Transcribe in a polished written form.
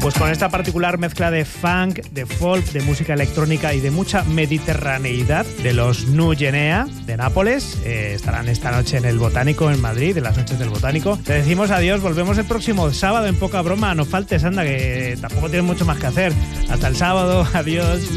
Pues con esta particular mezcla de funk, de folk, de música electrónica y de mucha mediterraneidad de los Nu Genea de Nápoles, estarán esta noche en el Botánico en Madrid, en las noches del Botánico. Te decimos adiós, volvemos el próximo sábado en Poca Broma. No faltes, anda, que tampoco tienes mucho más que hacer. Hasta el sábado, adiós.